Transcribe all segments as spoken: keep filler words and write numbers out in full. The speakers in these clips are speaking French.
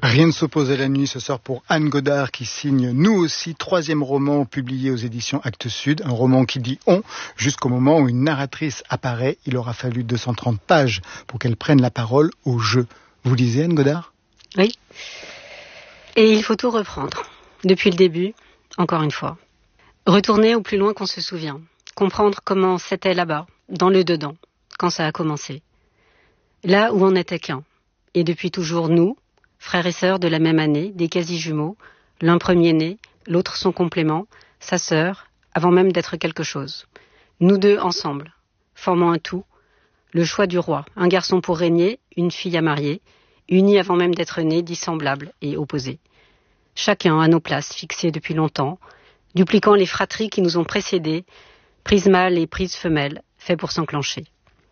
Rien ne s'oppose à la nuit, ce sort pour Anne Godard qui signe Nous aussi, troisième roman publié aux éditions Actes Sud, un roman qui dit on jusqu'au moment où une narratrice apparaît. Il aura fallu deux cent trente pages pour qu'elle prenne la parole au jeu. Vous lisez Anne Godard ? Oui. Et il faut tout reprendre, depuis le début, encore une fois. Retourner au plus loin qu'on se souvient, comprendre comment c'était là-bas, dans le dedans, quand ça a commencé. Là où on n'était qu'un, et depuis toujours nous, frères et sœurs de la même année, des quasi-jumeaux, l'un premier-né, l'autre son complément, sa sœur, avant même d'être quelque chose. Nous deux ensemble, formant un tout, le choix du roi, un garçon pour régner, une fille à marier, unis avant même d'être nés, dissemblables et opposés. Chacun à nos places, fixées depuis longtemps, dupliquant les fratries qui nous ont précédés, prises mâles et prises femelles, faits pour s'enclencher.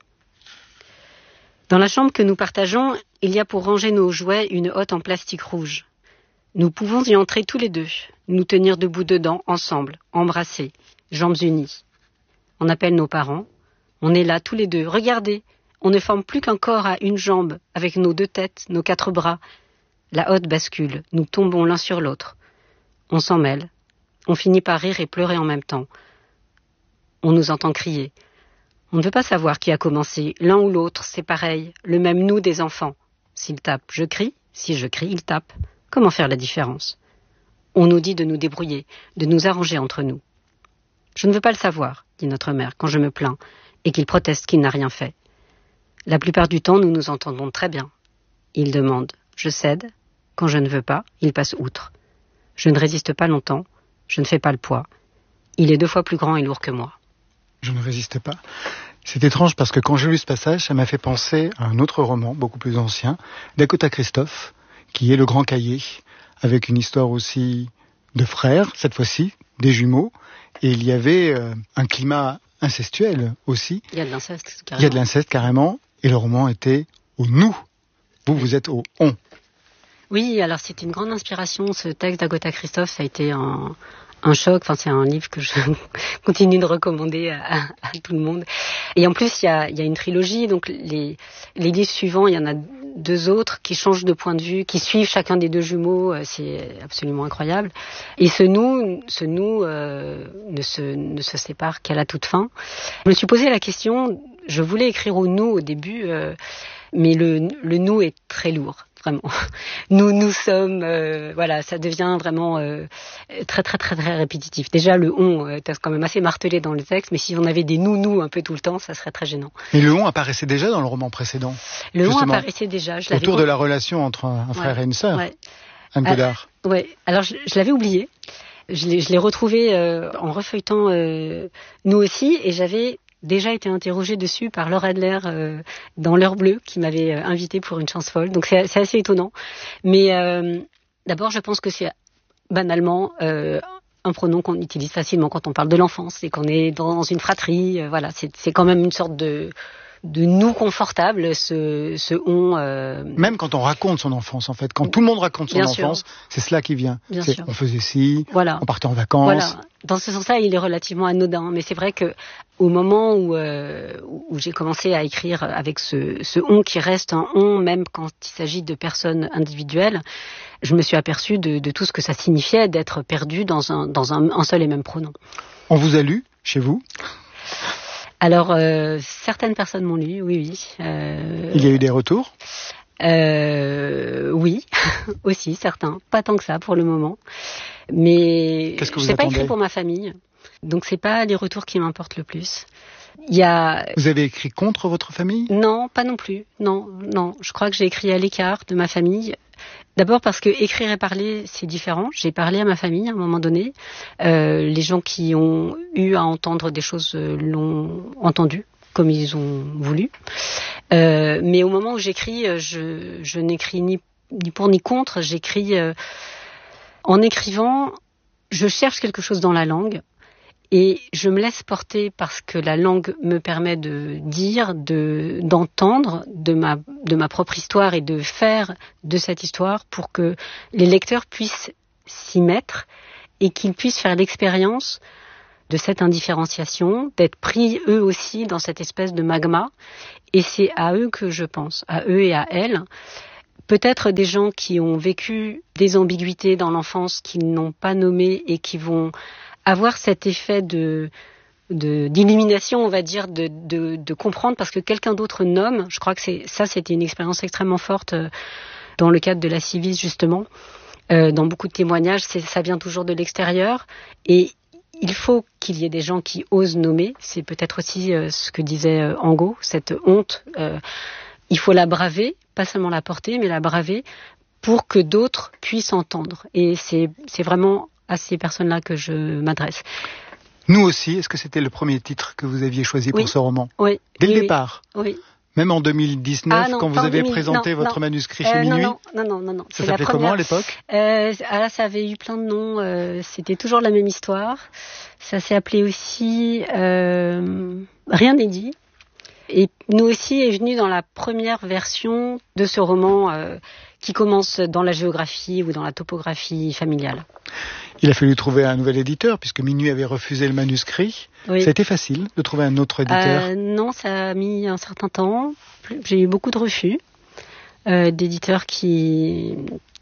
Dans la chambre que nous partageons, il y a pour ranger nos jouets une hotte en plastique rouge. Nous pouvons y entrer tous les deux, nous tenir debout dedans, ensemble, embrassés, jambes unies. On appelle nos parents, on est là tous les deux, regardez, on ne forme plus qu'un corps à une jambe, avec nos deux têtes, nos quatre bras. La hotte bascule, nous tombons l'un sur l'autre. On s'en mêle, on finit par rire et pleurer en même temps. On nous entend crier. On ne veut pas savoir qui a commencé, l'un ou l'autre, c'est pareil, le même nous des enfants. S'il tape, je crie, si je crie, il tape. Comment faire la différence ? On nous dit de nous débrouiller, de nous arranger entre nous. Je ne veux pas le savoir, dit notre mère, quand je me plains, et qu'il proteste qu'il n'a rien fait. La plupart du temps, nous nous entendons très bien. Il demande, je cède. Quand je ne veux pas, il passe outre. Je ne résiste pas longtemps, je ne fais pas le poids. Il est deux fois plus grand et lourd que moi. Je ne résiste pas. C'est étrange parce que quand j'ai lu ce passage, ça m'a fait penser à un autre roman, beaucoup plus ancien, d'Agatha Christophe, qui est Le Grand Cahier, avec une histoire aussi de frères, cette fois-ci, des jumeaux, et il y avait euh, un climat incestuel aussi. Il y a de l'inceste, carrément. Il y a de l'inceste, carrément, et le roman était au nous. Vous, vous êtes au on. Oui, alors c'était une grande inspiration, ce texte d'Agatha Christophe, ça a été un... un choc, enfin c'est un livre que je continue de recommander à, à tout le monde. Et en plus il y a, il y a une trilogie, donc les, les livres suivants, il y en a deux autres qui changent de point de vue, qui suivent chacun des deux jumeaux, c'est absolument incroyable. Et ce nous, ce nous euh, ne, se, ne se sépare qu'à la toute fin. Je me suis posé la question, je voulais écrire au nous au début, euh, mais le, le nous est très lourd. Vraiment. Nous, nous sommes, euh, voilà, ça devient vraiment euh, très, très, très, très répétitif. Déjà, le on est euh, quand même assez martelé dans le texte, mais si on avait des nous, nous un peu tout le temps, ça serait très gênant. Mais le on apparaissait déjà dans le roman précédent. Le on apparaissait déjà. Je autour de la relation entre un, un frère ouais, et une sœur. Ouais. Anne Godard. Euh, ouais. Alors, je, je l'avais oublié. Je l'ai, je l'ai retrouvé euh, en refeuilletant euh, Nous aussi, et j'avais déjà été interrogée dessus par Laure Adler euh, dans L'Heure Bleue, qui m'avait euh, invitée pour Une chance folle. Donc c'est, c'est assez étonnant. Mais euh, d'abord, je pense que c'est banalement euh, un pronom qu'on utilise facilement quand on parle de l'enfance et qu'on est dans une fratrie. Euh, voilà, c'est, c'est quand même une sorte de de nous confortable, ce, ce on... Euh... Même quand on raconte son enfance, en fait. Quand tout le monde raconte son Bien enfance, sûr. C'est cela qui vient. Bien c'est, sûr. On faisait ci, voilà. On partait en vacances. Voilà. Dans ce sens-là, il est relativement anodin. Mais c'est vrai que au moment où, euh, où j'ai commencé à écrire avec ce, ce on qui reste un on, même quand il s'agit de personnes individuelles, je me suis aperçue de, de tout ce que ça signifiait d'être perdu dans un, dans un, un seul et même pronom. On vous a lu, chez vous ? Alors, euh, certaines personnes m'ont lu, oui, oui. Euh, Il y a eu des retours ? euh, Oui, aussi, certains. Pas tant que ça pour le moment. Mais Qu'est-ce que vous je n'ai pas attendez ? écrit pour ma famille, donc c'est pas les retours qui m'importent le plus. Il y a... Vous avez écrit contre votre famille ? Non, pas non plus. Non, non. Je crois que j'ai écrit à l'écart de ma famille. D'abord parce que écrire et parler, c'est différent. J'ai parlé à ma famille à un moment donné. Euh, les gens qui ont eu à entendre des choses l'ont entendu comme ils ont voulu. Euh, mais au moment où j'écris, je, je n'écris ni, ni pour ni contre. J'écris euh, en écrivant, je cherche quelque chose dans la langue. Et je me laisse porter parce que la langue me permet de dire, de, d'entendre de ma, de ma propre histoire et de faire de cette histoire pour que les lecteurs puissent s'y mettre et qu'ils puissent faire l'expérience de cette indifférenciation, d'être pris eux aussi dans cette espèce de magma. Et c'est à eux que je pense, à eux et à elles. peut-être des gens qui ont vécu des ambiguïtés dans l'enfance, qui n'ont pas nommé et qui vont avoir cet effet de, de d'illumination, on va dire, de, de, de comprendre parce que quelqu'un d'autre nomme. Je crois que c'est, ça, c'était une expérience extrêmement forte euh, dans le cadre de la Civis, justement. Euh, dans beaucoup de témoignages, c'est, ça vient toujours de l'extérieur. Et il faut qu'il y ait des gens qui osent nommer. C'est peut-être aussi euh, ce que disait euh, Angot, cette honte. Euh, il faut la braver, pas seulement la porter, mais la braver pour que d'autres puissent entendre. Et c'est, c'est vraiment à ces personnes-là que je m'adresse. Nous aussi, est-ce que c'était le premier titre que vous aviez choisi Oui. pour ce roman ? Oui. Dès oui, le départ ? Oui. Même en deux mille dix-neuf, ah non, quand vous avez deux mille présenté non, votre non. manuscrit euh, chez non, Minuit ? non, non, non, non, non. Ça c'est s'appelait la première... comment à l'époque ? euh, ah là, ça avait eu plein de noms. Euh, c'était toujours la même histoire. Ça s'est appelé aussi euh, Rien n'est dit. Et nous aussi est venu dans la première version de ce roman euh, qui commence dans la géographie ou dans la topographie familiale. Il a fallu trouver un nouvel éditeur puisque Minuit avait refusé le manuscrit. Oui. Ça a été facile de trouver un autre éditeur ? euh, Non, ça a mis un certain temps. J'ai eu beaucoup de refus euh, d'éditeurs qui...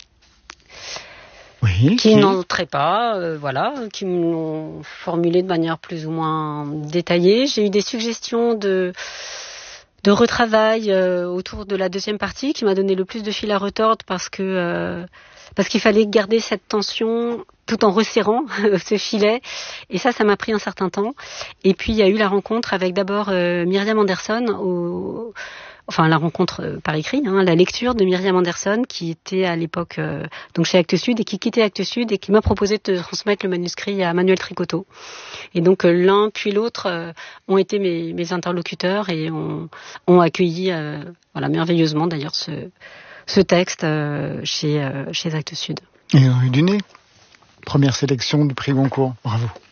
Oui, qui qui... n'entraient pas, euh, voilà, qui me l'ont formulé de manière plus ou moins détaillée. J'ai eu des suggestions de de retravail euh, autour de la deuxième partie qui m'a donné le plus de fil à retordre parce que euh, parce qu'il fallait garder cette tension tout en resserrant ce filet. Et ça, ça m'a pris un certain temps. Et puis il y a eu la rencontre avec d'abord euh, Myriam Anderson au Enfin, la rencontre euh, par écrit, hein, la lecture de Myriam Anderson, qui était à l'époque euh, donc chez Actes Sud et qui quittait Actes Sud et qui m'a proposé de transmettre le manuscrit à Manuel Tricoteau. Et donc euh, l'un puis l'autre euh, ont été mes, mes interlocuteurs et ont, ont accueilli, euh, voilà, merveilleusement d'ailleurs ce, ce texte euh, chez, euh, chez Actes Sud. Et rue du Nez, première sélection du prix Goncourt. Bravo.